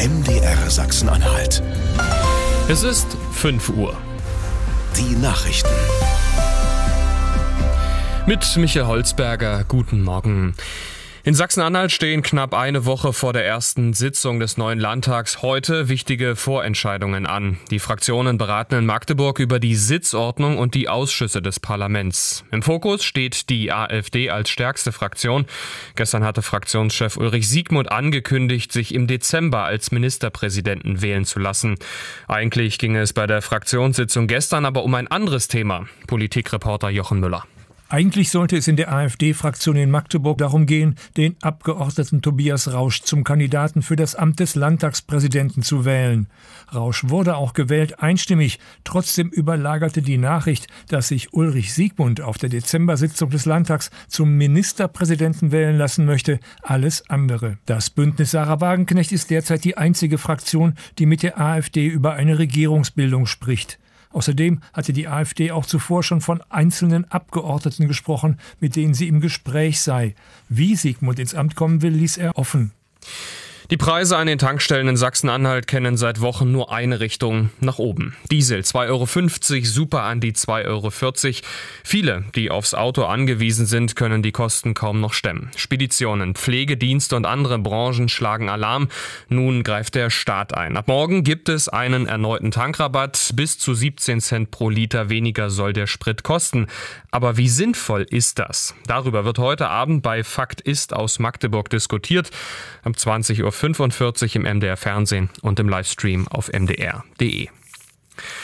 MDR Sachsen-Anhalt. Es ist 5 Uhr. Die Nachrichten. Mit Michael Holzberger, guten Morgen. In Sachsen-Anhalt stehen knapp eine Woche vor der ersten Sitzung des neuen Landtags heute wichtige Vorentscheidungen an. Die Fraktionen beraten in Magdeburg über die Sitzordnung und die Ausschüsse des Parlaments. Im Fokus steht die AfD als stärkste Fraktion. Gestern hatte Fraktionschef Ulrich Siegmund angekündigt, sich im Dezember als Ministerpräsidenten wählen zu lassen. Eigentlich ging es bei der Fraktionssitzung gestern aber um ein anderes Thema. Politikreporter Jochen Müller. Eigentlich sollte es in der AfD-Fraktion in Magdeburg darum gehen, den Abgeordneten Tobias Rausch zum Kandidaten für das Amt des Landtagspräsidenten zu wählen. Rausch wurde auch gewählt, einstimmig. Trotzdem überlagerte die Nachricht, dass sich Ulrich Siegmund auf der Dezember-Sitzung des Landtags zum Ministerpräsidenten wählen lassen möchte, alles andere. Das Bündnis Sarah Wagenknecht ist derzeit die einzige Fraktion, die mit der AfD über eine Regierungsbildung spricht. Außerdem hatte die AfD auch zuvor schon von einzelnen Abgeordneten gesprochen, mit denen sie im Gespräch sei. Wie Siegmund ins Amt kommen will, ließ er offen. Die Preise an den Tankstellen in Sachsen-Anhalt kennen seit Wochen nur eine Richtung, nach oben. Diesel 2,50 €, Super Andi 2,40 €. Viele, die aufs Auto angewiesen sind, können die Kosten kaum noch stemmen. Speditionen, Pflegedienste und andere Branchen schlagen Alarm. Nun greift der Staat ein. Ab morgen gibt es einen erneuten Tankrabatt. Bis zu 17 Cent pro Liter weniger soll der Sprit kosten. Aber wie sinnvoll ist das? Darüber wird heute Abend bei Fakt ist aus Magdeburg diskutiert. Ab 20:45 Uhr im MDR Fernsehen und im Livestream auf mdr.de.